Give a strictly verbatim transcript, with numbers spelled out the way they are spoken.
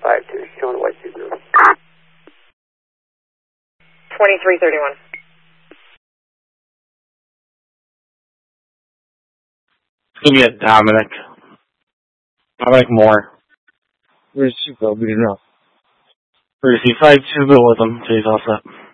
five two, showing white two zero. twenty-three thirty-one. Give me a Dominic. Dominic Moore. Where's Chico? We don't know. We're going to see five two, go with him. So he's all set.